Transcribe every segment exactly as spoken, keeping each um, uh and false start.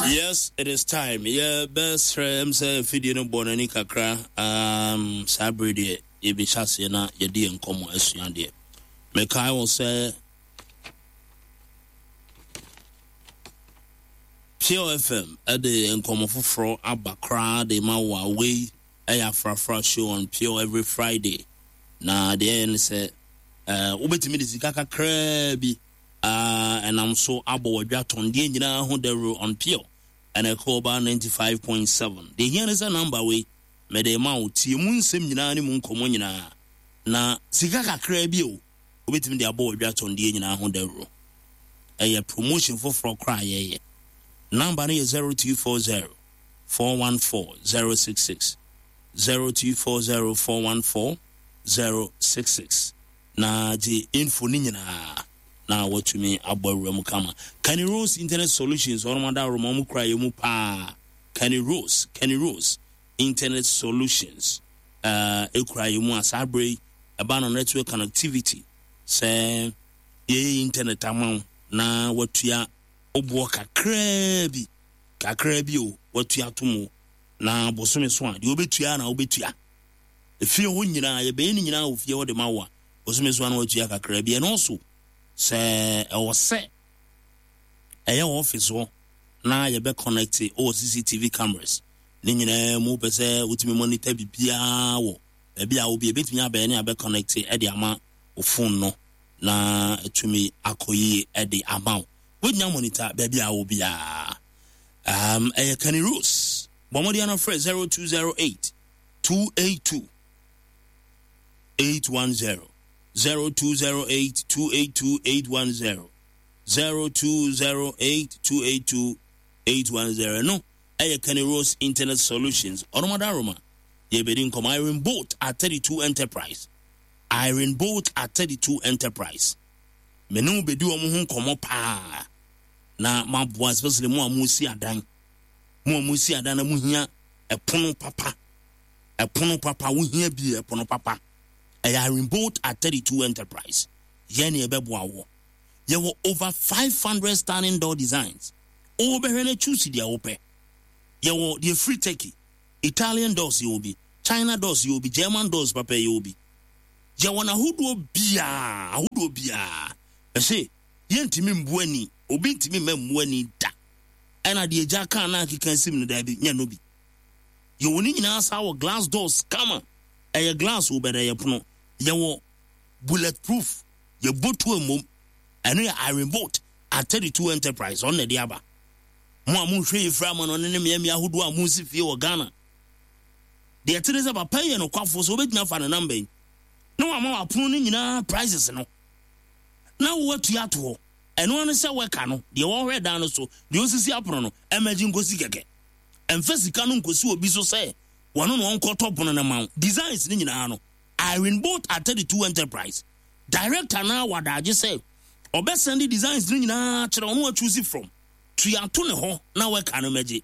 Yes, it is time. Yeah, best friends, video no bonani kakra. Um, Sabrina, you be chasing na your dear and come as you and dear. Mekai will say, Pure F M at the Nkomo Fro Abakra, the Mawa way, a fra fra show on Pure every Friday. Na the end say, uh, Ubeti Midikaka Krabi, uh, and I'm so abo Jaton, the engineer who the on Pure. And a call about ninety-five point seven. The here is a number way, made a mount, Timun Seminani Muncomunina. Na Sigaka Crabio, with me the aboard that on the engine on the road. A promotion for Frog Cry. Number is zero two four zero, four one four, zero six six. zero two four zero, four one four, zero six six. Na the info nina. Now what you mean about Ramukama? Kenny Rose Internet Solutions or Mada Romamu Cry Pa Kenny Rose, Kenny Rose Internet Solutions. Uh Ukraimu Sabre about network connectivity. Say ye internet amount na what ya obo kakrebi kakrebi o what ya tumu na bosome so a de obetua na obetua efie ho nyina ye be ni nyina ofie wo de mawa bosome so na otua kakrebi and also say I was set a office na ye be connected all C C T V cameras ni nyina mu pese utimi monitor bibia wo e bia wo bi betumi aba ne abe connected e de ama o phone no na etumi akoyi e de ama wo nya monitor ba bia wo bia um e Kenny Rose bomodi na fresh zero two zero eight, two eight two, eight one zero zero two zero eight, two eight two, eight one zero zero two zero eight, two eight two, eight one zero. No, I Kenny Rose Internet Solutions. Oromadaroma. Ye bedin come Iron Boat at thirty-two Enterprise. Iron Boat at thirty-two Enterprise. Menu bedu omuhun komo pa. Na mabwa especially mo amusi adan. Mo amusi adan na muhia epono papa. Epono papa wo hia bi epono papa. A Iron Boat at thirty-two Enterprise. Yeni ebeboawo. There were over five hundred standing door designs. Oberhene choose the open. There were the free techie. Italian doors you will be. China doors you will be. German doors papa you will be. Jawana hudo bia. Hudo bia. I say, yenti mi mbweni. Obinti mi mbweni da. Ena di ejaka na kikensi mnu dabi. Nya nobi. You will need our glass doors. Come on. A glass will be there. You bulletproof. You boat to a mum. And we Iron Boat at thirty-two Enterprise on the Diaba. Moamu Tree Framan on enemy Yahudu Musifi or Ghana. The attorneys of a pay and a quaff was over enough for a number. No amount of pruning in our prices. No. Now what you have to. And one is a workano. The all red down so. The O C C Aprono. Imagine Gosika. And first, the canon could be so say. One on one caught up on an amount. Designs in ano. Iron Boat at thirty-two Enterprise. Director now what I just said. Or best send the designs in na children who choose it from. To your tune ho now work an magic.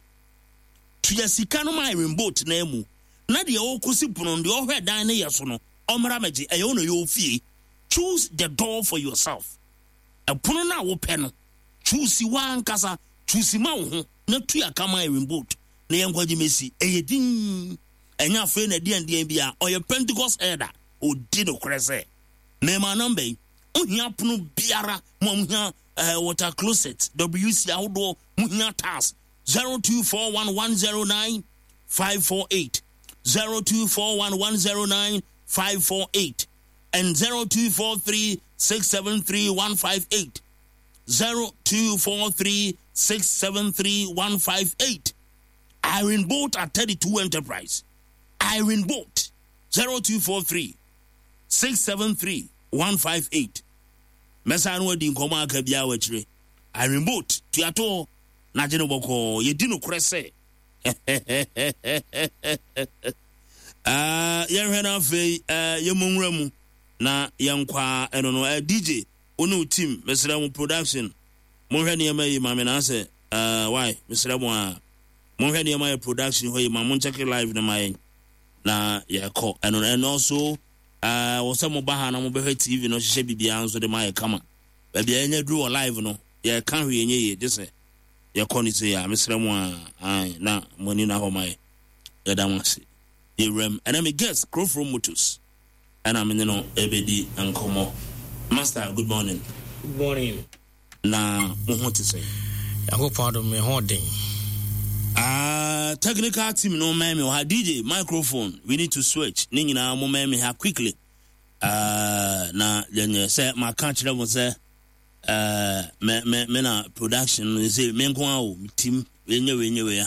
To your Sikano Iron Boat name. Not the old Cosipon on the overhead dine yasono. Omra magic, I own your fee. Choose the door for yourself. A punana wo pen. Choose one casa. Choose Mao. Not to your come Iron Boat. Name what you may see. A ding. And your friend at the end D M B or your Pentecost elder who did a cresse. Name a number. Unya punu biara munya water closet W C outdoor munya tas zero two four one one zero nine five four eight zero two four one one zero nine five four eight and zero two four three six seven three one five eight zero two four three six seven three one five eight. Iron Boat at thirty-two Enterprise. Iron Boat zero two four three six seven three one five eight. Mesa no di nkoma aka bia wachire. Iron Boat tuato na je no boko ye di no krese. Ah, ye hwe na fe ye monwura mu na ye nkwa eno no D J onu team mesra mu production. Mo hwe ne mai ma me na se uh why mesra mu a mo hwe ne mai production ho ye ma mo check live na mai na ye call eno and also Uh, was some baha na mo be T V no hye bibia nso de ma ye kama. Ba bia nya dru live no ye ka hwe nye ye je se ya koni se ya mesra mu a na money na ho mai ya da wase e rem and me guess crow from motors and I'm in no ebedi ankomo master good morning good morning na mo ho te say I hope pardon me holding ah technical team no man me ha D J microphone we need to switch ni nyina mo man me ha quickly ah na yenye say my country mo say uh me me me na production say me nko a o team wenye wenye we